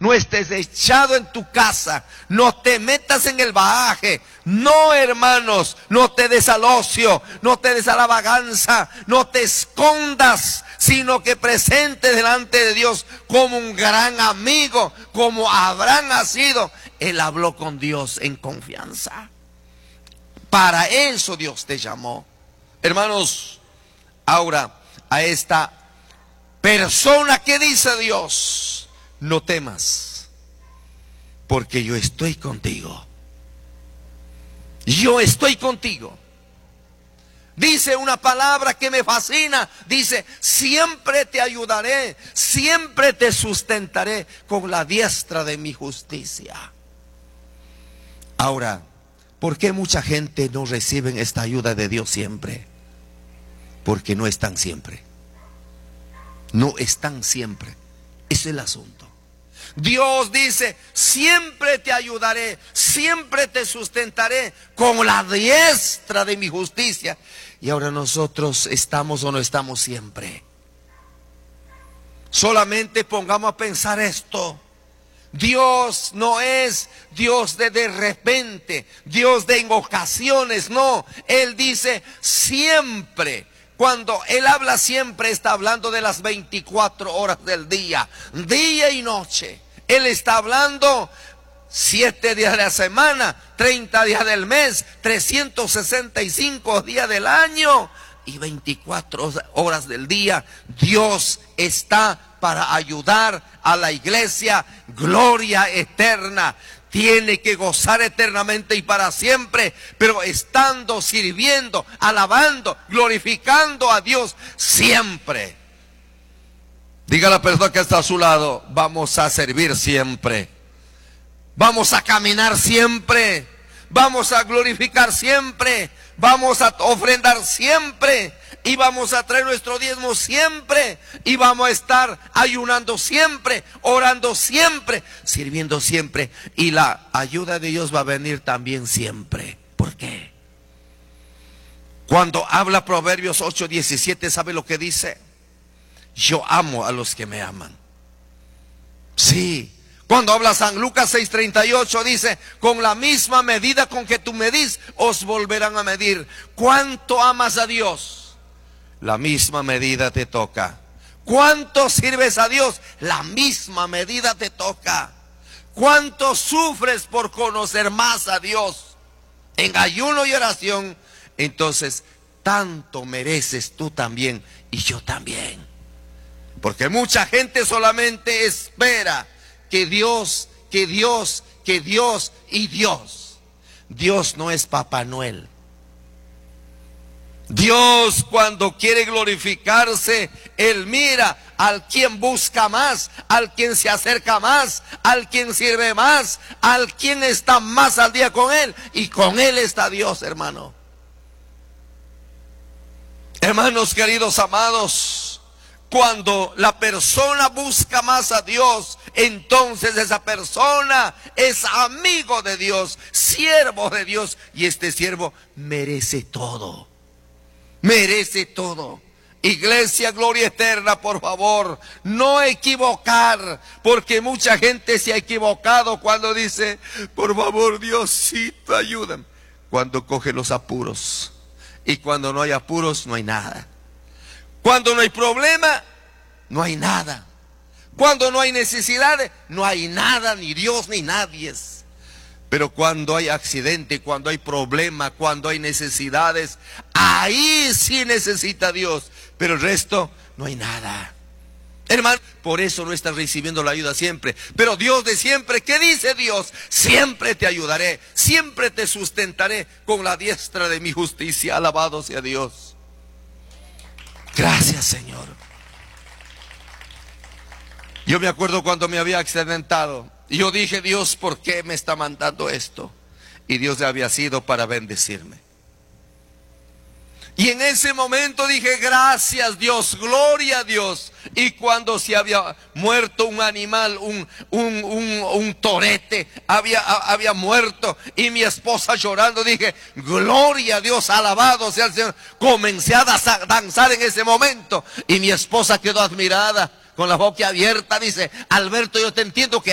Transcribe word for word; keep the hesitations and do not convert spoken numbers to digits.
no estés echado en tu casa, no te metas en el bagaje. No, hermanos, no te des al ocio, no te des a la vaganza, no te escondas, sino que presente delante de Dios como un gran amigo, como Abraham ha sido. Él habló con Dios en confianza. Para eso Dios te llamó. Hermanos, ahora a esta persona que dice Dios: no temas, porque yo estoy contigo. Yo estoy contigo. Dice una palabra que me fascina. Dice: siempre te ayudaré, siempre te sustentaré con la diestra de mi justicia. Ahora, ¿por qué mucha gente no recibe esta ayuda de Dios siempre? Porque no están siempre. No están siempre. Ese es el asunto. Dios dice: siempre te ayudaré, siempre te sustentaré con la diestra de mi justicia. Y ahora nosotros estamos o no estamos siempre. Solamente pongamos a pensar esto: Dios no es Dios de de repente, Dios de en ocasiones, no. Él dice siempre. Cuando Él habla siempre, está hablando de las veinticuatro horas del día, día y noche. Él está hablando siete días de la semana, treinta días del mes, trescientos sesenta y cinco días del año y veinticuatro horas del día. Dios está para ayudar a la iglesia. Gloria eterna. Tiene que gozar eternamente y para siempre, pero estando, sirviendo, alabando, glorificando a Dios siempre. Diga a la persona que está a su lado: vamos a servir siempre, vamos a caminar siempre, vamos a glorificar siempre, vamos a ofrendar siempre, y vamos a traer nuestro diezmo siempre, y vamos a estar ayunando siempre, orando siempre, sirviendo siempre, y la ayuda de Dios va a venir también siempre. ¿Por qué? Cuando habla Proverbios ocho diecisiete, ¿sabe lo que dice? Yo amo a los que me aman. Sí. Cuando habla San Lucas seis treinta y ocho, dice: con la misma medida con que tú medís, os volverán a medir. ¿Cuánto amas a Dios? La misma medida te toca. ¿Cuánto sirves a Dios? La misma medida te toca. ¿Cuánto sufres por conocer más a Dios en ayuno y oración? Entonces, tanto mereces tú también y yo también. Porque mucha gente solamente espera que Dios, que Dios, que Dios y Dios. Dios no es Papá Noel. Dios, cuando quiere glorificarse, Él mira al quien busca más, al quien se acerca más, al quien sirve más, al quien está más al día con Él. Y con Él está Dios, hermano. Hermanos queridos, amados, cuando la persona busca más a Dios, entonces esa persona es amigo de Dios, siervo de Dios, y este siervo merece todo. Merece todo. Iglesia, gloria eterna, por favor, no equivocar, porque mucha gente se ha equivocado cuando dice: por favor, Diosito, ayúdame, cuando coge los apuros. Y cuando no hay apuros, no hay nada. Cuando no hay problema, no hay nada. Cuando no hay necesidades, no hay nada, ni Dios ni nadie. Pero cuando hay accidente, cuando hay problema, cuando hay necesidades, ahí sí necesita Dios. Pero el resto, no hay nada. Hermano, por eso no estás recibiendo la ayuda siempre. Pero Dios de siempre, ¿qué dice Dios? Siempre te ayudaré, siempre te sustentaré con la diestra de mi justicia. Alabado sea Dios. Gracias, Señor. Yo me acuerdo cuando me había accidentado. Y yo dije: Dios, ¿por qué me está mandando esto? Y Dios había sido para bendecirme. Y en ese momento dije: gracias, Dios, gloria a Dios. Y cuando se había muerto un animal, un, un, un, un torete, había, había muerto, y mi esposa llorando, dije: gloria a Dios, alabado sea el Señor. Comencé a danzar en ese momento, y mi esposa quedó admirada, con la boca abierta. Dice: Alberto, yo te entiendo que